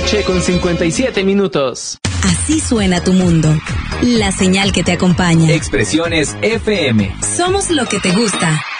noche con 57 minutos. Así suena tu mundo. La señal que te acompaña. Expresiones FM. Somos lo que te gusta.